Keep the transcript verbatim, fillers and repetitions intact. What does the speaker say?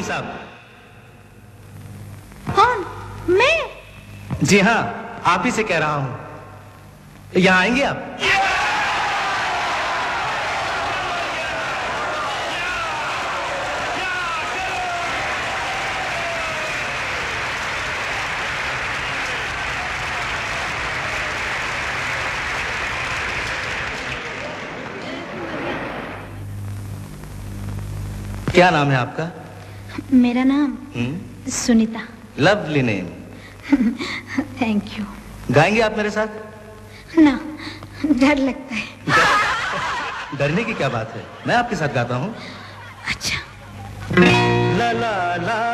बेगम साहब। कौन? मैं? जी हाँ, आप ही से कह रहा हूं। यहाँ आएंगे आप? क्या नाम है आपका? मेरा नाम हुँ? Sunita. Lovely name. Thank you. गाएंगे आप मेरे साथ? ना, डर लगता है। डर, डरने की क्या बात है, मैं आपके साथ गाता हूँ। अच्छा। ला ला ला